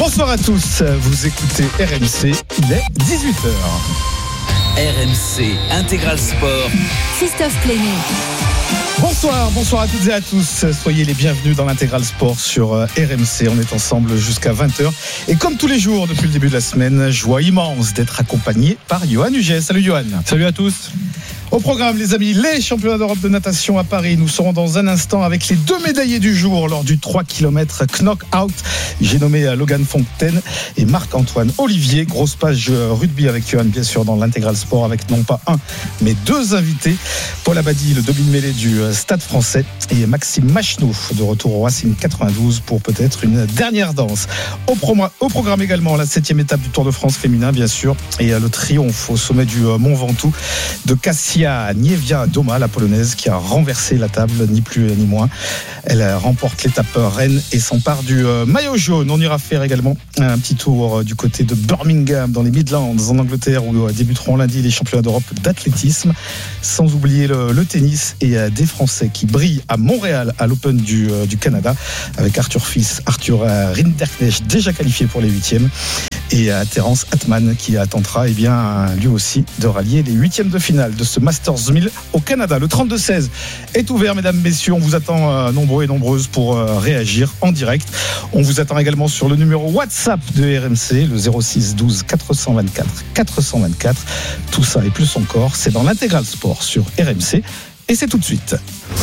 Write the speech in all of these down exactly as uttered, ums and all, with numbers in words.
Bonsoir à tous, vous écoutez R M C, il est dix-huit heures. R M C Intégral Sport. Christophe Plémy. Bonsoir, bonsoir à toutes et à tous. Soyez les bienvenus dans l'Intégral Sport sur R M C. On est ensemble jusqu'à vingt heures. Et comme tous les jours depuis le début de la semaine, joie immense d'être accompagné par Johan Huget. Salut Johan. Salut à tous. Au programme, les amis, les championnats d'Europe de natation à Paris. Nous serons dans un instant avec les deux médaillés du jour lors du trois kilomètres knock-out. J'ai nommé Logan Fontaine et Marc-Antoine Olivier. Grosse page rugby avec Johan, bien sûr, dans l'Intégral Sport, avec non pas un, mais deux invités. Paul Abadi, le demi-mêlée du Stade français, et Maxime Macheneau, de retour au Racing quatre-vingt-douze pour peut-être une dernière danse. Au, pro- au programme également, la septième étape du Tour de France féminin, bien sûr, et le triomphe au sommet du Mont Ventoux de Cassia Niewiadoma, la polonaise qui a renversé la table, ni plus ni moins. Elle remporte l'étape reine et s'empare du maillot jaune. On ira faire également un petit tour du côté de Birmingham, dans les Midlands, en Angleterre, où débuteront lundi les championnats d'Europe d'athlétisme. Sans oublier le, le tennis et des Français qui brillent à Montréal, à l'Open du, du Canada, avec Arthur Fils, Arthur Rinderknecht, déjà qualifié pour les huitièmes, et Terence Atman qui tentera eh bien, lui aussi de rallier les huitièmes de finale de ce Masters mille au Canada. Le trente-deux seize est ouvert, mesdames, messieurs. On vous attend euh, nombreux et nombreuses pour euh, réagir en direct. On vous attend également sur le numéro WhatsApp de R M C, le zéro six douze quatre cent vingt-quatre quatre cent vingt-quatre. Tout ça et plus encore, c'est dans l'Intégral Sport sur R M C. Et c'est tout de suite.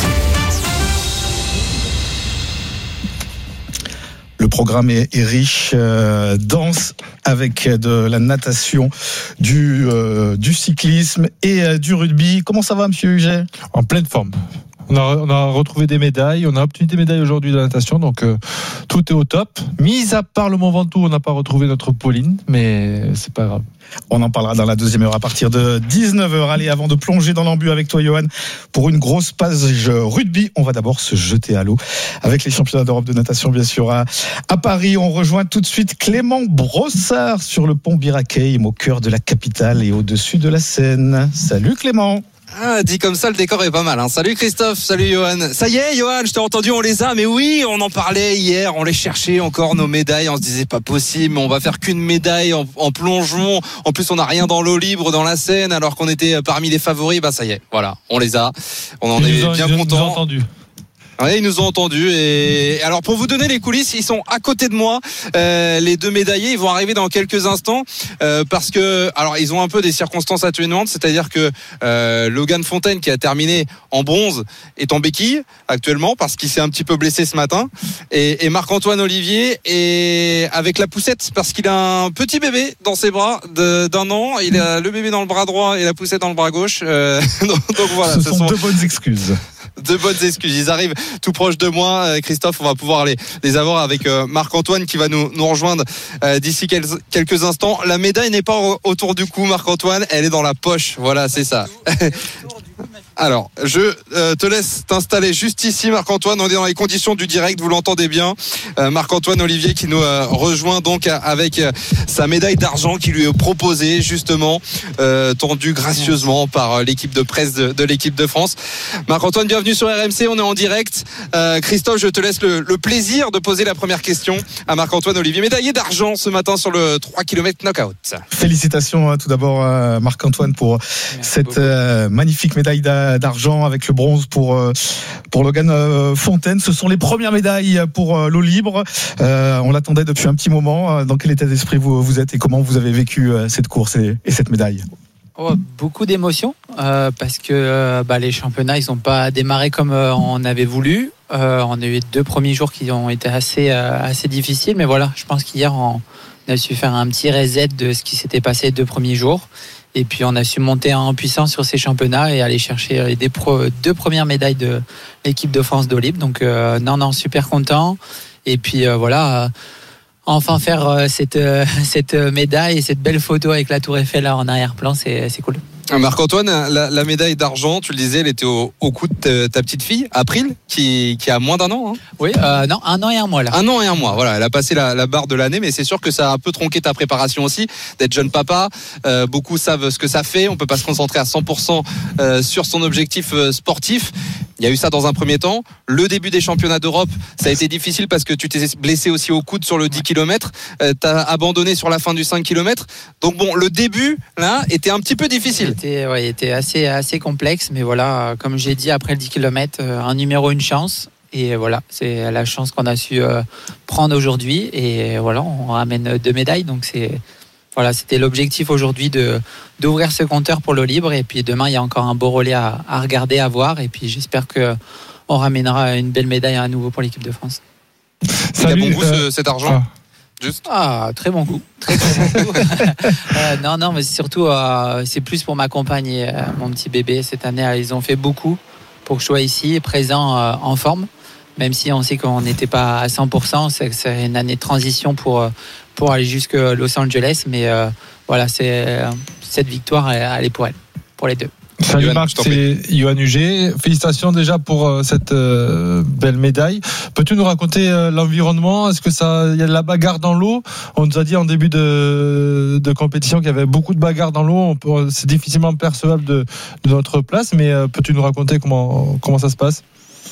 Le programme est, est riche, euh, dense, avec de la natation, du, euh, du cyclisme et euh, du rugby. Comment ça va, monsieur Huget ? En pleine forme. On a, on a retrouvé des médailles, on a obtenu des médailles aujourd'hui de la natation, donc euh, tout est au top. Mis à part le Mont Ventoux, on n'a pas retrouvé notre Pauline, mais c'est pas grave. On en parlera dans la deuxième heure à partir de dix-neuf heures. Allez, avant de plonger dans l'embu avec toi, Johan, pour une grosse page rugby, on va d'abord se jeter à l'eau avec les championnats d'Europe de natation, bien sûr, à, à Paris. On rejoint tout de suite Clément Brossard sur le pont Birakeim, au cœur de la capitale et au-dessus de la Seine. Salut Clément. Ah, dit comme ça, le décor est pas mal, hein. Salut Christophe, salut Johan. Ça y est, Johan, je t'ai entendu, on les a. Mais oui, on en parlait hier, on les cherchait encore, nos médailles. On se disait pas possible, on va faire qu'une médaille en, en plongeon. En plus, on n'a rien dans l'eau libre, dans la Seine, alors qu'on était parmi les favoris. Bah ça y est, voilà, on les a. On en ils est ont, bien ils contents. Ils ont entendu. Ouais, ils nous ont entendus. Et alors, pour vous donner les coulisses, ils sont à côté de moi. Euh, les deux médaillés, ils vont arriver dans quelques instants euh, parce que, alors, ils ont un peu des circonstances atténuantes, c'est-à-dire que euh, Logan Fontaine, qui a terminé en bronze, est en béquille actuellement parce qu'il s'est un petit peu blessé ce matin, et, et Marc-Antoine Olivier est avec la poussette parce qu'il a un petit bébé dans ses bras de, d'un an. Il a le bébé dans le bras droit et la poussette dans le bras gauche. Euh, donc, donc voilà, ce, ce sont, sont deux bonnes excuses. De bonnes excuses. Ils arrivent tout proche de moi. Christophe, on va pouvoir les, les avoir avec Marc-Antoine qui va nous, nous rejoindre d'ici quelques instants. La médaille n'est pas autour du cou, Marc-Antoine. Elle est dans la poche. Voilà, c'est ça. Alors, je euh, te laisse t'installer juste ici, Marc-Antoine. On est dans les conditions du direct, vous l'entendez bien. Euh, Marc-Antoine Olivier qui nous euh, rejoint donc avec euh, sa médaille d'argent qui lui est proposée, justement, euh, tendue gracieusement par euh, l'équipe de presse de, de l'équipe de France. Marc-Antoine, bienvenue sur R M C, on est en direct. Euh, Christophe, je te laisse le, le plaisir de poser la première question à Marc-Antoine Olivier, médaillé d'argent ce matin sur le trois kilomètres knockout. Félicitations tout d'abord à Marc-Antoine pour Merci cette euh, magnifique médaille d'argent avec le bronze pour, pour Logan Fontaine. Ce sont les premières médailles pour l'eau libre. Euh, on l'attendait depuis un petit moment. Dans quel état d'esprit vous, vous êtes et comment vous avez vécu cette course et, et cette médaille ? Oh, beaucoup d'émotions euh, parce que euh, bah, les championnats ils n'ont pas démarré comme euh, on avait voulu. Euh, on a eu deux premiers jours qui ont été assez, euh, assez difficiles, mais voilà, je pense qu'hier on a su faire un petit reset de ce qui s'était passé les deux premiers jours. Et puis on a su monter en puissance sur ces championnats et aller chercher les deux premières médailles de l'équipe de France d'eau libre. Donc euh, non, non, super content. Et puis euh, voilà, euh, enfin faire euh, cette, euh, cette médaille et cette belle photo avec la Tour Eiffel là en arrière-plan, c'est, c'est cool. Marc-Antoine, la, la médaille d'argent, tu le disais, elle était au, au cou de ta, ta petite fille, April, qui, qui a moins d'un an. Hein. Oui, euh, non, un an et un mois là. Un an et un mois, voilà, elle a passé la, la barre de l'année, mais c'est sûr que ça a un peu tronqué ta préparation aussi, d'être jeune papa. Euh, beaucoup savent ce que ça fait, on peut pas se concentrer à cent pour cent euh, sur son objectif euh, sportif. Il y a eu ça dans un premier temps. Le début des championnats d'Europe, ça a été difficile parce que tu t'es blessé aussi au coude sur le dix kilomètres. Euh, tu as abandonné sur la fin du cinq kilomètres. Donc bon, le début, là, était un petit peu difficile. Il était, ouais, il était assez, assez complexe. Mais voilà, comme j'ai dit, après le dix kilomètres, un numéro, une chance. Et voilà, c'est la chance qu'on a su euh, prendre aujourd'hui. Et voilà, on ramène deux médailles. Donc c'est... Voilà, c'était l'objectif aujourd'hui de, d'ouvrir ce compteur pour l'eau libre. Et puis demain, il y a encore un beau relais à, à regarder, à voir. Et puis j'espère qu'on ramènera une belle médaille à nouveau pour l'équipe de France. Salut, il a bon goût euh, ce, cet argent ah. Juste. Ah, très bon goût. Très, très bon goût. euh, non, non, mais surtout, euh, c'est plus pour m'accompagner, euh, mon petit bébé. Cette année, euh, ils ont fait beaucoup pour que je sois ici, présent, euh, en forme. Même si on sait qu'on n'était pas à cent pour cent, c'est, c'est une année de transition pour... Euh, pour aller jusqu'à Los Angeles, mais euh, voilà, c'est, euh, cette victoire, elle, elle est pour elle, pour les deux. Salut Yoann, Marc, c'est Yoann Huget. Félicitations déjà pour euh, cette euh, belle médaille. Peux-tu nous raconter euh, l'environnement ? Est-ce que ça, il y a de la bagarre dans l'eau ? On nous a dit en début de, de compétition qu'il y avait beaucoup de bagarres dans l'eau. On peut, c'est difficilement percevable de, de notre place, mais euh, peux-tu nous raconter comment comment ça se passe ?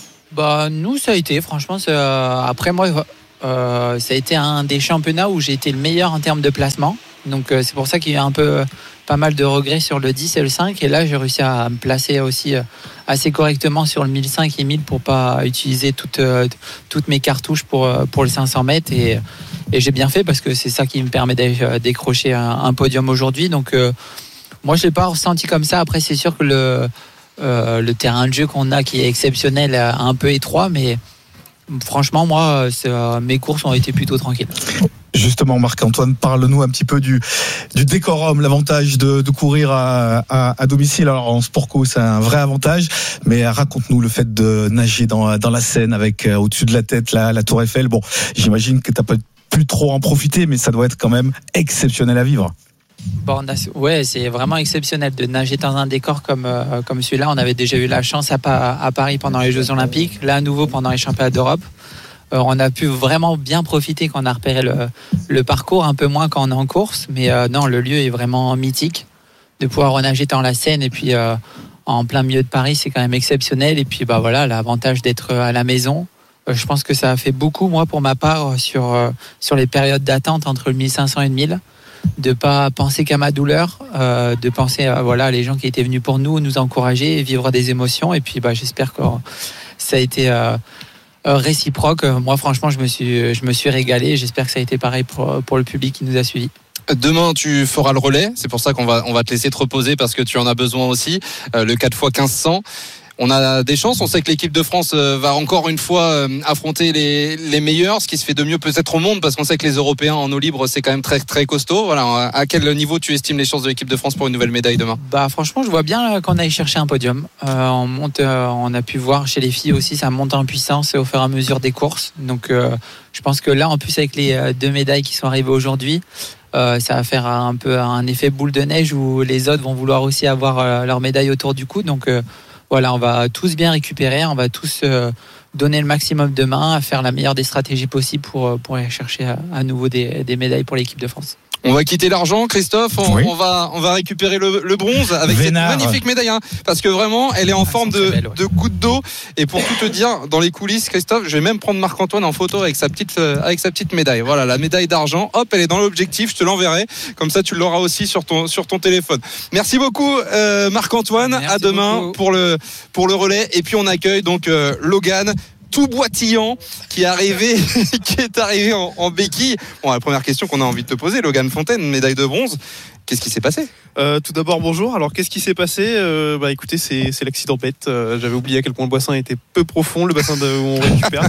Bah nous, ça a été franchement. C'est, euh, après moi. Euh, ça a été un des championnats où j'ai été le meilleur en termes de placement, donc euh, c'est pour ça qu'il y a un peu euh, pas mal de regrets sur le dix et le cinq, et là j'ai réussi à me placer aussi euh, assez correctement sur le mille cinq et mille pour pas utiliser toutes, euh, toutes mes cartouches pour, euh, pour le cinq cents mètres, et, et j'ai bien fait parce que c'est ça qui me permet de décrocher un, un podium aujourd'hui. Donc euh, moi je l'ai pas ressenti comme ça. Après c'est sûr que le, euh, le terrain de jeu qu'on a qui est exceptionnel, un peu étroit, mais franchement, moi, euh, mes courses ont été plutôt tranquilles. Justement, Marc-Antoine, parle-nous un petit peu du, du décorum, l'avantage de, de courir à, à, à domicile. Alors, en sport co, c'est un vrai avantage, mais raconte-nous le fait de nager dans, dans la Seine avec euh, au-dessus de la tête la, la Tour Eiffel. Bon, j'imagine que tu n'as pas pu trop en profiter, mais ça doit être quand même exceptionnel à vivre. Bon, on a, ouais, c'est vraiment exceptionnel de nager dans un décor comme, euh, comme celui-là. On avait déjà eu la chance à, à Paris pendant les Jeux Olympiques, là à nouveau pendant les Championnats d'Europe. Euh, on a pu vraiment bien profiter quand on a repéré le, le parcours, un peu moins quand on est en course. Mais euh, non, le lieu est vraiment mythique. De pouvoir renager dans la Seine et puis euh, en plein milieu de Paris, c'est quand même exceptionnel. Et puis bah, voilà, l'avantage d'être à la maison. Euh, je pense que ça a fait beaucoup, moi, pour ma part, sur, euh, sur les périodes d'attente entre le mille cinq cents et le mille. De pas penser qu'à ma douleur, euh, de penser à voilà, les gens qui étaient venus pour nous, nous encourager, vivre des émotions. Et puis bah, j'espère que ça a été euh, réciproque. Moi franchement je me suis, je me suis régalé. J'espère que ça a été pareil pour, pour le public qui nous a suivis. Demain, tu feras le relais. C'est pour ça qu'on va, on va te laisser te reposer parce que tu en as besoin aussi. Euh, le quatre fois quinze cents. On a des chances. On sait que l'équipe de France va encore une fois affronter les, les meilleurs, ce qui se fait de mieux peut-être au monde, parce qu'on sait que les Européens en eau libre, c'est quand même très, très costaud. Voilà. À quel niveau tu estimes les chances de l'équipe de France pour une nouvelle médaille demain ? Bah, franchement, je vois bien qu'on aille chercher un podium. Euh, on monte, euh, on a pu voir chez les filles aussi, ça monte en puissance au fur et à mesure des courses. Donc, euh, je pense que là, en plus, avec les deux médailles qui sont arrivées aujourd'hui, Euh, ça va faire un peu un effet boule de neige où les autres vont vouloir aussi avoir euh, leur médaille autour du cou. Donc euh, voilà, on va tous bien récupérer, on va tous euh, donner le maximum demain, à faire la meilleure des stratégies possibles pour, pour aller chercher à, à nouveau des, des médailles pour l'équipe de France. On va quitter l'argent, Christophe. On, oui. on va on va récupérer le, le bronze avec Vénard. Cette magnifique médaille, hein, parce que vraiment, elle est en ah, forme de, belle, ouais. de goutte d'eau. Et pour tout te dire, dans les coulisses, Christophe, je vais même prendre Marc-Antoine en photo avec sa petite euh, avec sa petite médaille. Voilà, la médaille d'argent. Hop, elle est dans l'objectif. Je te l'enverrai. Comme ça, tu l'auras aussi sur ton sur ton téléphone. Merci beaucoup, euh, Marc-Antoine. Merci à demain beaucoup. pour le pour le relais. Et puis on accueille donc euh, Logan, tout boitillant, qui est arrivé, qui est arrivé en, en béquille. Bon, la première question qu'on a envie de te poser, Logan Fontaine, médaille de bronze. Qu'est-ce qui s'est passé ? euh, Tout d'abord, bonjour. Alors, qu'est-ce qui s'est passé ? euh, Bah, écoutez, c'est, c'est l'accident bête. Euh, j'avais oublié à quel point le bassin était peu profond, le bassin de, où on récupère.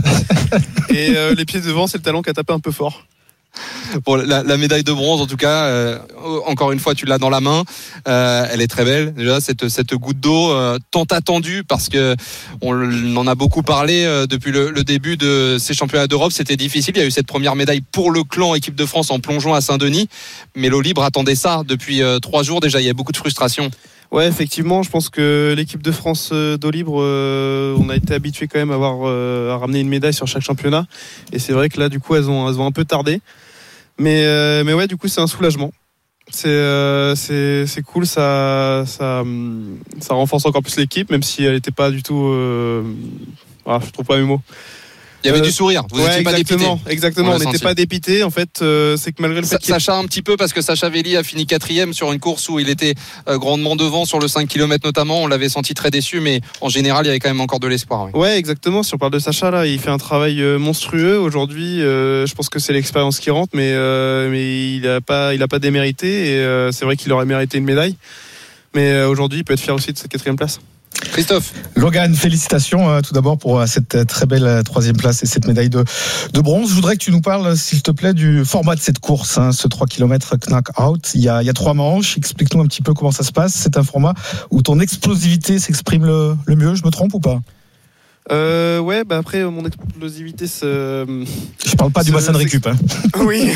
Et euh, les pieds devant, c'est le talon qui a tapé un peu fort. Bon, la, la médaille de bronze, en tout cas, euh, encore une fois, tu l'as dans la main. Euh, elle est très belle. Déjà, cette, cette goutte d'eau euh, tant attendue, parce que on en a beaucoup parlé euh, depuis le, le début de ces championnats d'Europe. C'était difficile. Il y a eu cette première médaille pour le clan équipe de France en plongeon à Saint-Denis, mais l'eau libre attendait ça depuis euh, trois jours déjà. Il y a beaucoup de frustration. Ouais, effectivement, je pense que l'équipe de France d'eau libre, euh, on a été habitué quand même à, avoir, euh, à ramener une médaille sur chaque championnat. Et c'est vrai que là, du coup, elles ont, elles ont un peu tardé. Mais, euh, mais ouais, du coup, c'est un soulagement. C'est, euh, c'est, c'est cool, ça, ça, ça renforce encore plus l'équipe, même si elle n'était pas du tout. Euh... Ah, je trouve pas mes mots. Il y avait Euh, du sourire. Vous ouais, n'étiez pas dépité. exactement, exactement. On On l'a n'était senti. pas dépité. En fait, euh, c'est que malgré le fait Sa- qu'il y ait- Sacha un petit peu parce que Sacha Velli a fini quatrième sur une course où il était euh, grandement devant sur le cinq kilomètres notamment. On l'avait senti très déçu, mais en général, il y avait quand même encore de l'espoir. Oui. Ouais, exactement. Si on parle de Sacha, là, il fait un travail euh, monstrueux aujourd'hui. Euh, je pense que c'est l'expérience qui rentre, mais euh, mais il a pas, il a pas démérité. Et euh, c'est vrai qu'il aurait mérité une médaille. Mais euh, aujourd'hui, il peut être fier aussi de cette quatrième place. Christophe. Logan, félicitations euh, tout d'abord pour euh, cette euh, très belle euh, troisième place et cette médaille de, de bronze. Je voudrais que tu nous parles, s'il te plaît, du format de cette course, hein, ce trois kilomètres knock-out. Il y, a, il y a trois manches. Explique-nous un petit peu comment ça se passe. C'est un format où ton explosivité s'exprime le, le mieux. Je me trompe ou pas? Euh, ouais, bah après, mon explosivité, c'est. Je parle pas du Ce- bassin de c'est- récup. Hein. Oui.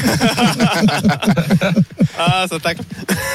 Ah, ça tacle.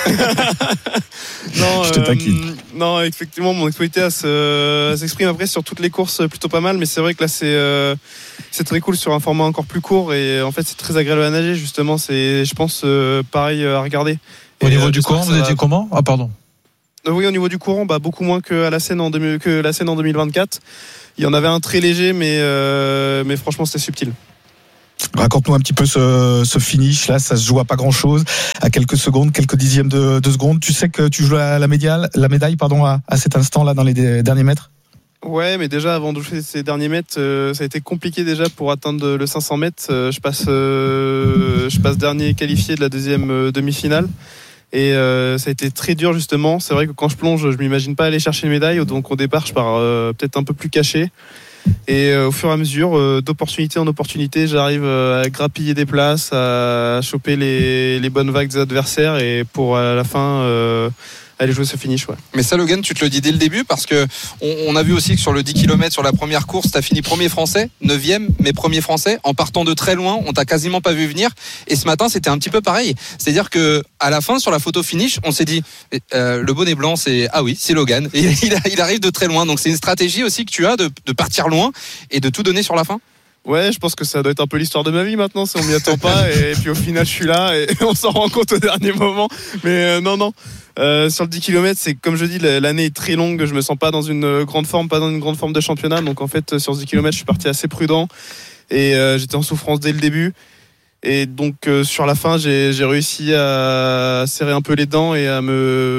Non, Je te taquine. non, effectivement, mon explosivité elle se- elle s'exprime après sur toutes les courses plutôt pas mal, mais c'est vrai que là, c'est euh, c'est très cool sur un format encore plus court et en fait, c'est très agréable à nager. Justement, c'est, je pense, euh, pareil à regarder. Au Et, niveau euh, du j'espère courant, que vous ça étiez va- comment? Ah, pardon. Euh, Oui, au niveau du courant, bah, beaucoup moins que à la Seine en, deux mille que la Seine en deux mille vingt-quatre. Il y en avait un très léger, mais, euh, mais franchement, c'était subtil. Raconte-nous un petit peu ce, ce finish. Là, ça se joue à pas grand-chose, à quelques secondes, quelques dixièmes de, de seconde. Tu sais que tu joues la, la, médiale, la médaille pardon, à, à cet instant-là, dans les dé- derniers mètres. Ouais, mais déjà avant de jouer ces derniers mètres, euh, ça a été compliqué déjà pour atteindre le cinq cents mètres. Euh, je passe, euh, je passe dernier qualifié de la deuxième euh, demi-finale. Et euh, ça a été très dur justement. C'est vrai que quand je plonge, je m'imagine pas aller chercher une médaille. Donc au départ, je pars euh, peut-être un peu plus caché. Et euh, au fur et à mesure, euh, d'opportunité en opportunité, j'arrive euh, à grappiller des places, à choper les, les bonnes vagues des adversaires et pour à la fin euh, aller jouer ce finish. Ouais. Mais ça, Logan, tu te le dis dès le début parce que on, on a vu aussi que sur le dix kilomètres, sur la première course, tu as fini premier français, neuvième, mais premier français. En partant de très loin, on t'a quasiment pas vu venir. Et ce matin, c'était un petit peu pareil. C'est-à-dire que à la fin, sur la photo finish, on s'est dit euh, le bonnet blanc, c'est ah oui, c'est Logan. Et il, il arrive de très loin. Donc c'est une stratégie aussi que tu as de, de partir loin et de tout donner sur la fin. Ouais, je pense que ça doit être un peu l'histoire de ma vie maintenant, si on m'y attend pas. Et, puis au final, je suis là et on s'en rend compte au dernier moment. Mais euh, non, non. Euh, sur le dix kilomètres, c'est comme je dis, l'année est très longue. Je me sens pas dans une grande forme, pas dans une grande forme de championnat. Donc en fait, sur ce dix kilomètres, je suis parti assez prudent et euh, j'étais en souffrance dès le début. Et donc euh, sur la fin, j'ai, j'ai réussi à serrer un peu les dents et à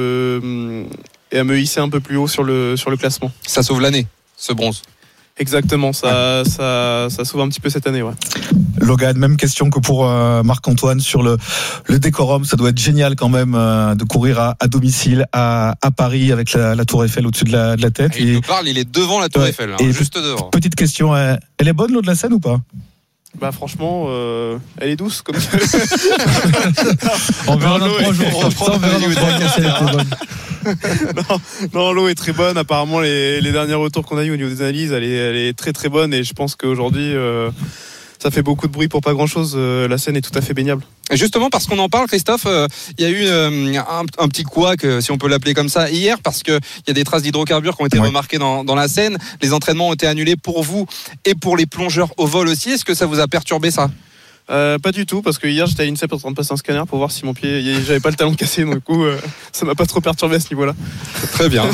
me et à me hisser un peu plus haut sur le sur le classement. Ça sauve l'année, ce bronze. Exactement, ça, ça, ça sauve un petit peu cette année, ouais. Logan, même question que pour euh, Marc-Antoine sur le, le décorum. Ça doit être génial quand même euh, de courir à, à domicile à, à Paris avec la, la Tour Eiffel au-dessus de la, de la tête. Il et, nous parle, il est devant la Tour Ouais. Eiffel, hein, Et juste devant. petite question, euh, elle est bonne l'eau de la Seine ou pas? Bah franchement, euh, elle est douce comme ça. On verra Non, dans l'eau trois est- jours. on reprend Ça, on verra le dans niveau trois des jours si elle était bonne. non, non, l'eau est très bonne. Apparemment, les, les derniers retours qu'on a eu au niveau des analyses, elle est, elle est très très bonne. Et je pense qu'aujourd'hui, euh, ça fait beaucoup de bruit pour pas grand chose. Euh, la Seine est tout à fait baignable. Et justement, parce qu'on en parle, Christophe, euh, il y a eu euh, un, un petit couac, euh, si on peut l'appeler comme ça, hier, parce qu'il y a des traces d'hydrocarbures qui ont été Ouais. remarquées dans, dans la Seine. Les entraînements ont été annulés pour vous et pour les plongeurs au vol aussi. Est-ce que ça vous a perturbé, ça? Euh, pas du tout, parce que hier j'étais à l'INSEP en train de passer un scanner pour voir si mon pied, j'avais pas le talon cassé, donc du coup, euh, ça m'a pas trop perturbé à ce niveau-là. Très bien.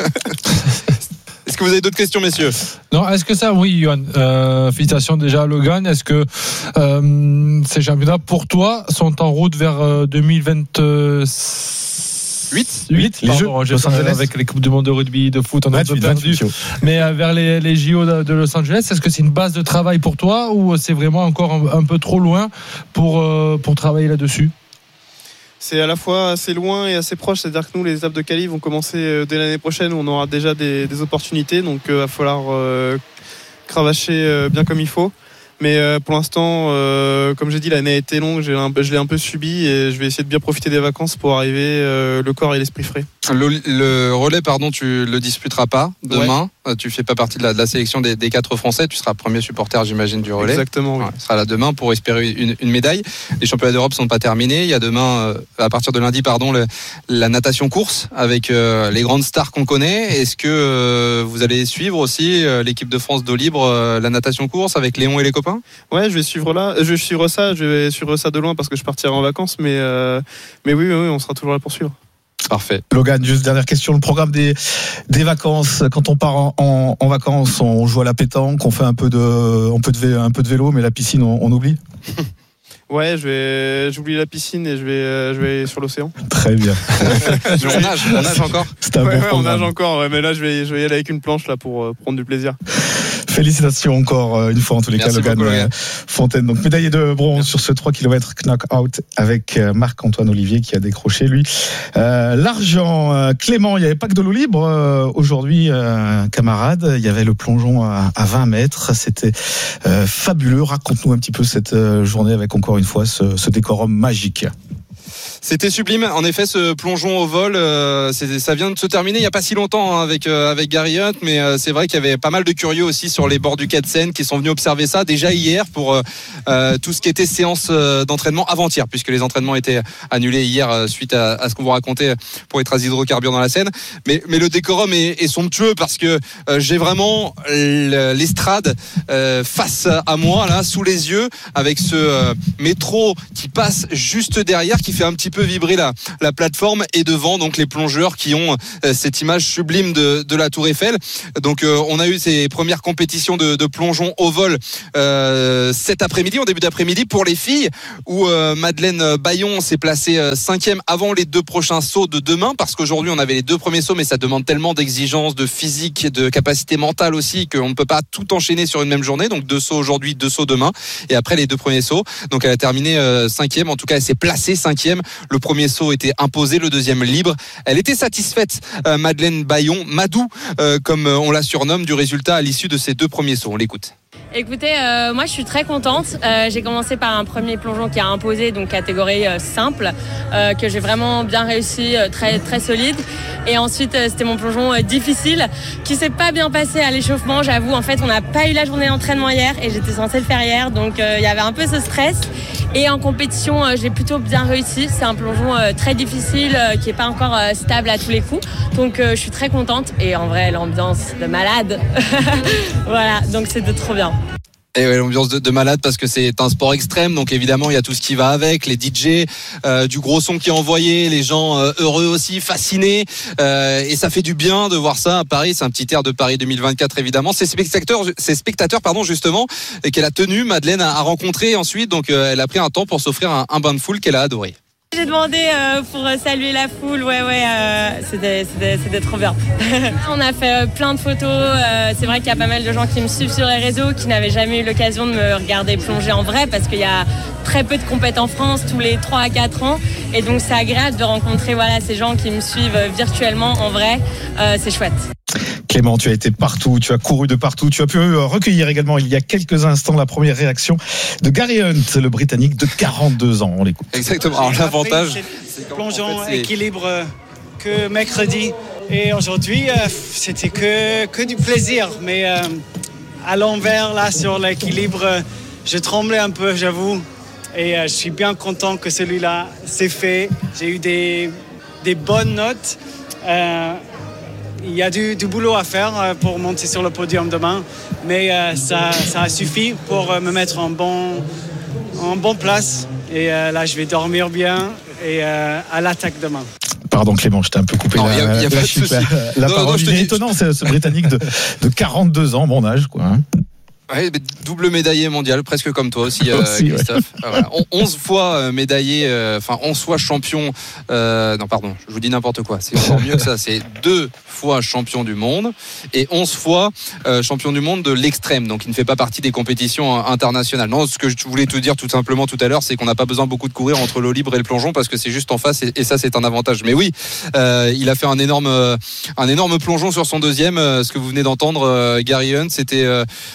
Est-ce que vous avez d'autres questions, messieurs? Non, est-ce que ça, oui, Johan, euh, félicitations déjà à Logan. Est-ce que euh, ces championnats, pour toi, sont en route vers euh, deux mille vingt-huit Huit, les pardon, Jeux, j'ai Los parlé Angeles. avec les Coupes du Monde de rugby, de foot, on a un peu vingt-huit, perdu. vingt-huit. Mais euh, vers les, les J O de, de Los Angeles, est-ce que c'est une base de travail pour toi ou c'est vraiment encore un, un peu trop loin pour, euh, pour travailler là-dessus? C'est à la fois assez loin et assez proche, c'est-à-dire que nous, les étapes de qualif vont commencer euh, dès l'année prochaine où on aura déjà des, des opportunités, donc il euh, va falloir euh, cravacher euh, bien comme il faut. Mais euh, pour l'instant, euh, comme j'ai dit, l'année a été longue, j'ai un, je l'ai un peu subi et je vais essayer de bien profiter des vacances pour arriver euh, le corps et l'esprit frais. Le, le relais, pardon, tu le disputeras pas demain. Ouais. Tu fais pas partie de la, de la sélection des, des quatre Français. Tu seras premier supporter, j'imagine, du relais. Exactement. Oui. Ouais, tu seras là demain pour espérer une, une médaille. Les championnats d'Europe sont pas terminés. Il y a demain, euh, à partir de lundi, pardon, le, la natation course avec euh, les grandes stars qu'on connaît. Est-ce que euh, vous allez suivre aussi euh, l'équipe de France d'eau libre, euh, la natation course avec Léon et les copains? Ouais, je vais suivre là. Je vais suivre ça. Je vais suivre ça de loin parce que je partirai en vacances. Mais euh, mais oui, oui, oui, on sera toujours là pour suivre. Parfait. Logan, juste dernière question, le programme des, des vacances. Quand on part en, en, en vacances, on joue à la pétanque, on fait un peu de, un peu de, vélo, un peu de vélo, mais la piscine, on, on oublie. Ouais, je vais, j'oublie la piscine et je vais, euh, je vais sur l'océan. Très bien. Mais on nage, on nage encore. C'est un Ouais, bon ouais, on programme. nage encore, ouais, mais là je vais, je vais y aller avec une planche là pour euh, prendre du plaisir. Félicitations encore euh, une fois en tous les Merci cas, Logan, beaucoup, Logan. euh, Fontaine. Donc médaillé de bronze Merci. Sur ce trois kilomètres knock-out avec euh, Marc-Antoine Olivier qui a décroché lui euh, l'argent. Euh, Clément, il n'y avait pas que de l'eau libre euh, aujourd'hui, euh, camarade. Il y avait le plongeon à, à vingt mètres. C'était euh, fabuleux. Raconte-nous un petit peu cette euh, journée avec encore une fois ce, ce décorum magique. C'était sublime. En effet, ce plongeon au vol, euh, c'est, ça vient de se terminer il n'y a pas si longtemps hein, avec, euh, avec Gary Hunt, mais euh, c'est vrai qu'il y avait pas mal de curieux aussi sur les bords du quai de Seine qui sont venus observer ça déjà hier pour euh, euh, tout ce qui était séance euh, d'entraînement avant-hier, puisque les entraînements étaient annulés hier euh, suite à, à ce qu'on vous racontait pour les traces d'hydrocarbures dans la Seine. Mais, mais le décorum est, est somptueux parce que euh, j'ai vraiment l'estrade euh, face à moi, là, sous les yeux, avec ce euh, métro qui passe juste derrière, qui fait un petit peu vibrer la, la plateforme, et devant donc les plongeurs qui ont euh, cette image sublime de, de la Tour Eiffel. Donc euh, on a eu ces premières compétitions de, de plongeon au vol euh, cet après-midi, en début d'après-midi pour les filles, où euh, Madeleine Bayon s'est placée euh, cinquième avant les deux prochains sauts de demain, parce qu'aujourd'hui on avait les deux premiers sauts, mais ça demande tellement d'exigences, de physique, de capacité mentale aussi, qu'on ne peut pas tout enchaîner sur une même journée. Donc deux sauts aujourd'hui, deux sauts demain, et après les deux premiers sauts. Donc elle a terminé euh, cinquième, en tout cas elle s'est placée cinquième. Le premier saut était imposé, le deuxième libre. Elle était satisfaite, euh, Madeleine Bayon, Madou, euh, comme on la surnomme, du résultat à l'issue de ces deux premiers sauts. On l'écoute. Écoutez, euh, moi je suis très contente. Euh, j'ai commencé par un premier plongeon qui a imposé, donc catégorie euh, simple, euh, que j'ai vraiment bien réussi, euh, très très solide. Et ensuite euh, c'était mon plongeon euh, difficile, qui s'est pas bien passé à l'échauffement. J'avoue, en fait, on n'a pas eu la journée d'entraînement hier et j'étais censée le faire hier, donc il euh, y avait un peu ce stress. Et en compétition, euh, j'ai plutôt bien réussi. C'est un plongeon euh, très difficile, euh, qui est pas encore euh, stable à tous les coups. Donc euh, je suis très contente. Et en vrai, l'ambiance de malade. Voilà, donc c'était trop bien. Et ouais, l'ambiance de, de malade, parce que c'est un sport extrême, donc évidemment il y a tout ce qui va avec, les D J, euh, du gros son qui est envoyé, les gens euh, heureux aussi, fascinés, euh, et ça fait du bien de voir ça à Paris. C'est un petit air de Paris deux mille vingt-quatre évidemment. Ces spectateurs, ces spectateurs pardon justement, et qu'elle a tenu, Madeleine a, a rencontré ensuite, donc euh, elle a pris un temps pour s'offrir un, un bain de foule qu'elle a adoré. J'ai demandé euh, pour saluer la foule, ouais ouais, euh, c'était, c'était, c'était trop bien. On a fait euh, plein de photos, euh, c'est vrai qu'il y a pas mal de gens qui me suivent sur les réseaux, qui n'avaient jamais eu l'occasion de me regarder plonger en vrai, parce qu'il y a très peu de compètes en France, tous les trois à quatre ans, et donc c'est agréable de rencontrer voilà, ces gens qui me suivent virtuellement en vrai, euh, c'est chouette. Clément, tu as été partout, tu as couru de partout, tu as pu recueillir également il y a quelques instants la première réaction de Gary Hunt, le Britannique de quarante-deux ans. On l'écoute. Exactement. Alors l'avantage, c'est plongeon en fait, équilibre que mercredi, et aujourd'hui euh, c'était que que du plaisir, mais euh, à l'envers là sur l'équilibre, je tremblais un peu, j'avoue, et euh, je suis bien content que celui-là s'est fait. J'ai eu des des bonnes notes. Euh, Il y a du, du boulot à faire pour monter sur le podium demain, mais euh, ça, ça a suffi pour me mettre en bon, en bonne place. Et euh, là, je vais dormir bien et euh, à l'attaque demain. Pardon Clément, je t'ai un peu coupé non, la, y a, y a la, chute, la, la non, parole. non, Il est étonnant, c'est ce Britannique de, de quarante-deux ans, bon âge, quoi. Hein. Ouais, double médaillé mondial, presque comme toi aussi, euh, aussi Christophe. Ouais. Ah, voilà. onze fois médaillé, enfin euh, onze fois champion. Euh, non, pardon, je vous dis n'importe quoi. C'est encore mieux que ça. C'est deux fois champion du monde et onze fois euh, champion du monde de l'extrême. Donc, il ne fait pas partie des compétitions internationales. Non, ce que je voulais te dire tout simplement tout à l'heure, c'est qu'on n'a pas besoin beaucoup de courir entre l'eau libre et le plongeon, parce que c'est juste en face, et, et ça, c'est un avantage. Mais oui, euh, il a fait un énorme, un énorme plongeon sur son deuxième. Euh, ce que vous venez d'entendre, euh, Gary Hunt, c'était euh, pas un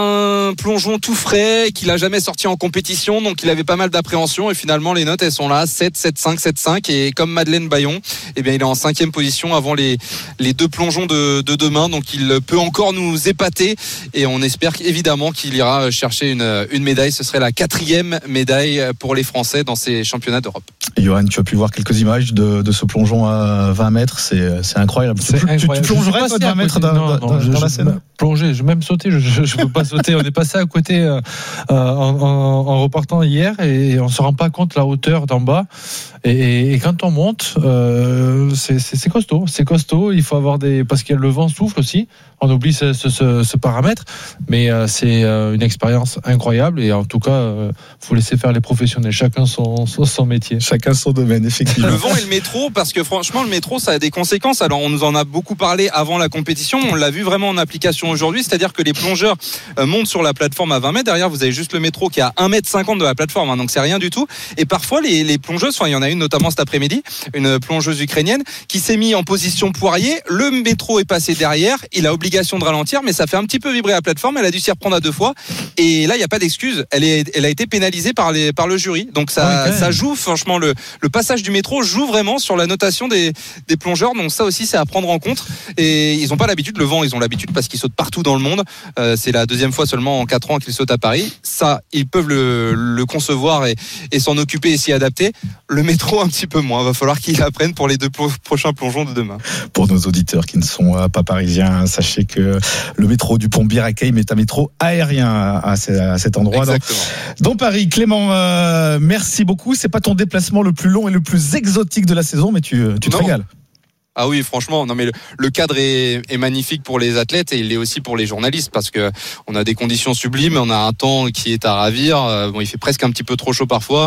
un plongeon tout frais qu'il a jamais sorti en compétition, donc il avait pas mal d'appréhension et finalement les notes elles sont là, sept, sept, cinq, sept, cinq et comme Madeleine Bayon, eh bien il est en cinquième position avant les, les deux plongeons de, de demain, donc il peut encore nous épater et on espère évidemment qu'il ira chercher une, une médaille. Ce serait la quatrième médaille pour les Français dans ces championnats d'Europe. Johan, tu as pu voir quelques images de, de ce plongeon à vingt mètres, c'est, c'est incroyable. C'est tu, incroyable. Tu, tu plongerais toi de vingt mètres dans, non, dans, non, dans je, la je, Seine? Plonger, je vais même sauter, je ne peux pas sauter. On est passé à côté euh, en, en, en repartant hier et on ne se rend pas compte de la hauteur d'en bas. Et, et, et quand on monte, euh, c'est, c'est, c'est costaud, c'est costaud. Il faut avoir des, parce qu'il y a le vent souffle aussi. On oublie ce, ce, ce, ce paramètre, mais euh, c'est euh, une expérience incroyable et en tout cas, euh, faut laisser faire les professionnels. Chacun son, son, son métier, chacun son domaine, effectivement. Le vent et le métro, parce que franchement, le métro, ça a des conséquences. Alors, on nous en a beaucoup parlé avant la compétition. On l'a vu vraiment en application aujourd'hui, c'est-à-dire que les plongeurs euh, montent sur la plateforme à vingt mètres. Derrière, vous avez juste le métro qui est à un mètre cinquante de la plateforme, hein, donc c'est rien du tout. Et parfois, les, les plongeuses, enfin, il y en a une notamment cet après-midi, une plongeuse ukrainienne qui s'est mise en position poirier. Le métro est passé derrière. Il a obligation de ralentir, mais ça fait un petit peu vibrer la plateforme. Elle a dû s'y reprendre à deux fois. Et là, il n'y a pas d'excuse. Elle, est, elle a été pénalisée par, les, par le jury. Donc ça, oui, ça joue, franchement, le, le passage du métro joue vraiment sur la notation des, des plongeurs. Donc ça aussi, c'est à prendre en compte. Et ils n'ont pas l'habitude, le vent, ils ont l'habitude parce qu'ils sautent partout dans le monde. Euh, c'est la deuxième fois seulement en quatre ans qu'ils sautent à Paris. Ça, ils peuvent le, le concevoir et, et s'en occuper et s'y adapter. Le métro, un petit peu moins. Il va falloir qu'ils apprennent pour les deux plo- prochains plongeons de demain. Pour nos auditeurs qui ne sont pas parisiens, sachez que le métro du pont Bir-Hakeim est un métro aérien à, à cet endroit dans, dans Paris. Clément, euh, merci beaucoup. C'est pas ton déplacement le plus long et le plus exotique de la saison, mais tu, tu te non. régales. Ah oui, franchement, non mais le, le cadre est, est magnifique pour les athlètes et il l'est aussi pour les journalistes parce que on a des conditions sublimes, on a un temps qui est à ravir. Bon, il fait presque un petit peu trop chaud parfois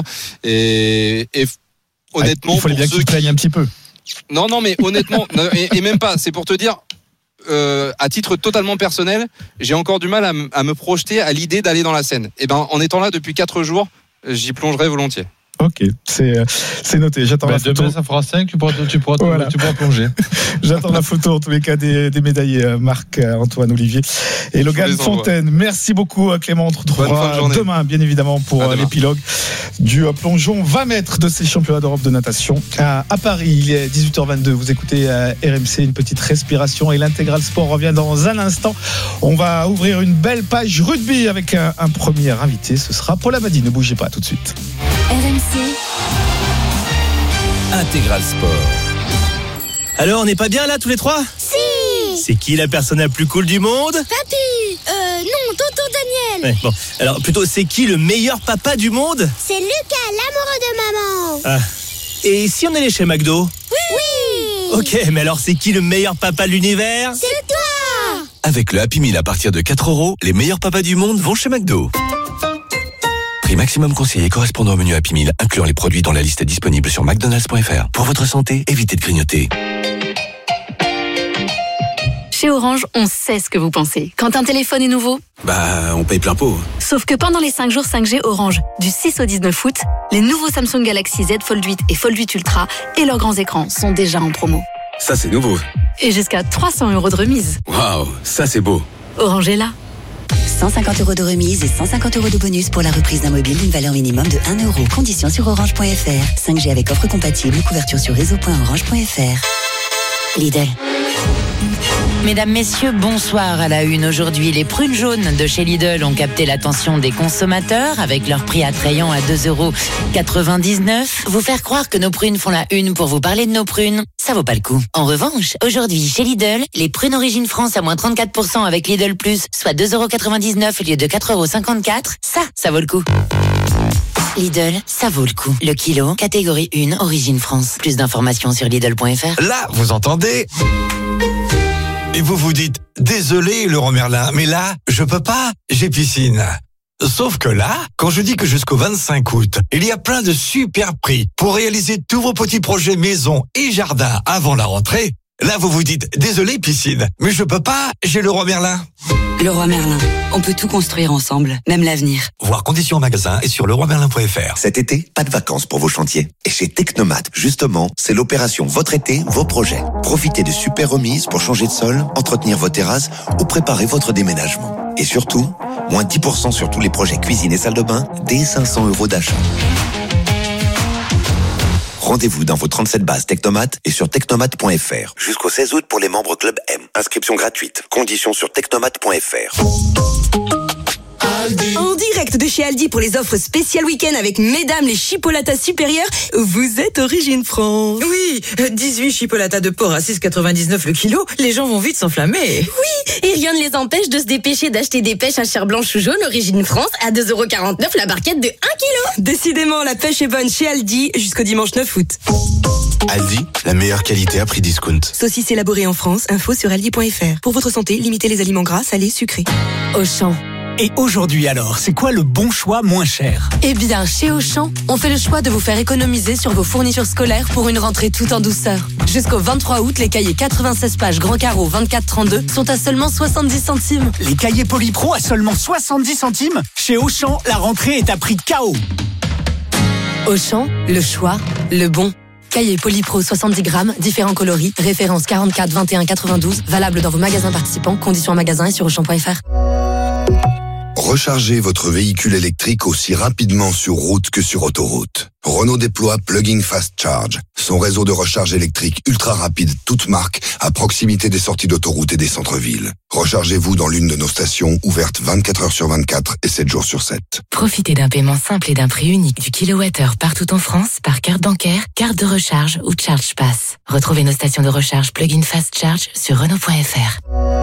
et, et honnêtement, ah, il fallait bien que tu te plaignes un petit peu. Non, non, mais honnêtement, et, et même pas. C'est pour te dire. Euh, à titre totalement personnel, j'ai encore du mal à, m- à me projeter à l'idée d'aller dans la Seine. Et ben, en étant là depuis quatre jours, j'y plongerai volontiers. Ok, c'est, c'est noté. J'attends bah, la photo. Demain, ça fera cinq, tu pourras, tu pourras, voilà. tu pourras plonger. J'attends la photo, en tous les cas, des, des médaillés, Marc, Antoine, Olivier et Logan Fontaine. Merci beaucoup, Clément. On te retrouvera demain, bien évidemment, pour à l'épilogue du plongeon vingt mètres de ces championnats d'Europe de natation à, à Paris. Il est dix-huit heures vingt-deux. Vous écoutez R M C, une petite respiration et l'intégral sport revient dans un instant. On va ouvrir une belle page rugby avec un, un premier invité. Ce sera Paul Amadi. Ne bougez pas, tout de suite. R M C Intégral Sport. Alors, on n'est pas bien là tous les trois ? Si. C'est qui la personne la plus cool du monde ? Papy. Euh, non, tonton Daniel. Ouais, bon, alors plutôt, c'est qui le meilleur papa du monde ? C'est Lucas, l'amoureux de maman. Ah. Et si on allait chez McDo ? Oui. Oui. Ok, mais alors c'est qui le meilleur papa de l'univers ? C'est toi. Avec le Happy Meal à partir de quatre euros, les meilleurs papas du monde vont chez McDo. Prix maximum conseillé correspondant au menu Happy Meal, incluant les produits dans la liste disponible sur mcdonalds point f r. Pour votre santé, évitez de grignoter. Chez Orange, on sait ce que vous pensez. Quand un téléphone est nouveau, bah, on paye plein pot. Sauf que pendant les cinq jours cinq G Orange, du six au dix-neuf août, les nouveaux Samsung Galaxy Z Fold huit et Fold huit Ultra et leurs grands écrans sont déjà en promo. Ça, c'est nouveau. Et jusqu'à trois cents euros de remise. Waouh, ça, c'est beau. Orange est là. cent cinquante euros de remise et cent cinquante euros de bonus pour la reprise d'un mobile d'une valeur minimum de un euro. Conditions sur orange point f r. cinq G avec offre compatible. Couverture sur réseau point orange point f r. Lidl. Mesdames, messieurs, bonsoir. À la une aujourd'hui, les prunes jaunes de chez Lidl ont capté l'attention des consommateurs avec leur prix attrayant à deux euros quatre-vingt-dix-neuf. Vous faire croire que nos prunes font la une pour vous parler de nos prunes, ça vaut pas le coup. En revanche, aujourd'hui, chez Lidl, les prunes Origine France à moins trente-quatre pour cent avec Lidl Plus, soit deux euros quatre-vingt-dix-neuf au lieu de quatre euros cinquante-quatre, ça, ça vaut le coup. Lidl, ça vaut le coup. Le kilo, catégorie un, Origine France. Plus d'informations sur Lidl point f r. Là, vous entendez ? Et vous vous dites, désolé Laurent Merlin, mais là, je peux pas, j'ai piscine. Sauf que là, quand je dis que jusqu'au vingt-cinq août, il y a plein de super prix pour réaliser tous vos petits projets maison et jardin avant la rentrée, là vous vous dites, désolé piscine, mais je peux pas, j'ai Leroy Merlin. Leroy Merlin, on peut tout construire ensemble, même l'avenir. Voir conditions en magasin et sur leroy merlin point f r. Cet été, pas de vacances pour vos chantiers. Et chez Technomat, justement, c'est l'opération Votre été, vos projets. Profitez de super remises pour changer de sol, entretenir vos terrasses ou préparer votre déménagement. Et surtout, moins dix pour cent sur tous les projets cuisine et salle de bain, dès cinq cents euros d'achat. Rendez-vous dans vos trente-sept bases Technomat et sur technomat point f r. Jusqu'au seize août pour les membres Club M. Inscription gratuite. Conditions sur technomat point f r. En direct de chez Aldi pour les offres spéciales week-end avec mesdames les chipolatas supérieures, vous êtes Origine France. Oui, dix-huit chipolatas de porc à six quatre-vingt-dix-neuf le kilo, les gens vont vite s'enflammer. Oui, et rien ne les empêche de se dépêcher d'acheter des pêches à chair blanche ou jaune Origine France à deux euros quarante-neuf la barquette de un kilo. Décidément, la pêche est bonne chez Aldi jusqu'au dimanche neuf août. Aldi, la meilleure qualité à prix discount. Saucisses élaborées en France, info sur aldi point f r. Pour votre santé, limitez les aliments gras, salés, sucrés. Auchan. Et aujourd'hui alors, c'est quoi le bon choix moins cher ? Eh bien, chez Auchan, on fait le choix de vous faire économiser sur vos fournitures scolaires pour une rentrée tout en douceur. Jusqu'au vingt-trois août, les cahiers quatre-vingt-seize pages grand carreau vingt-quatre trente-deux sont à seulement soixante-dix centimes. Les cahiers Polypro à seulement soixante-dix centimes ? Chez Auchan, la rentrée est à prix K O. Auchan, le choix, le bon. Cahier Polypro soixante-dix grammes, différents coloris, référence quarante-quatre vingt et un quatre-vingt-douze, valable dans vos magasins participants, conditions en magasin et sur auchan point f r. Rechargez votre véhicule électrique aussi rapidement sur route que sur autoroute. Renault déploie Plug-in Fast Charge, son réseau de recharge électrique ultra rapide, toute marque, à proximité des sorties d'autoroute et des centres-villes. Rechargez-vous dans l'une de nos stations, ouvertes vingt-quatre heures sur vingt-quatre et sept jours sur sept. Profitez d'un paiement simple et d'un prix unique du kilowattheure partout en France par carte bancaire, carte de recharge ou Charge Pass. Retrouvez nos stations de recharge Plug-in Fast Charge sur renault point f r.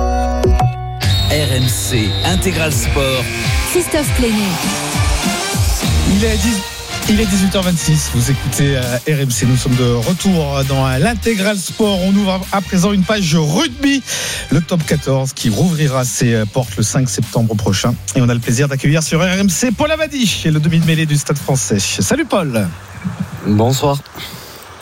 R M C Intégral Sport. Christophe Plénier. Il est, dix... Il est dix-huit heures vingt-six, vous écoutez R M C, nous sommes de retour dans l'Intégral Sport. On ouvre à présent une page rugby, le top quatorze qui rouvrira ses portes le cinq septembre prochain. Et on a le plaisir d'accueillir sur R M C Paul Avadi, le demi de mêlée du Stade français. Salut Paul. Bonsoir.